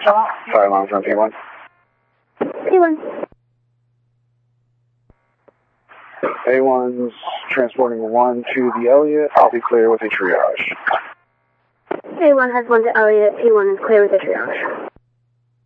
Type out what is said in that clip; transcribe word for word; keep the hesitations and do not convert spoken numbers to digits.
Fire alarms on P one. P one. A one's transporting one to the Elliott. I'll be clear with a triage. A one has one to Elliott. P one is clear with a triage.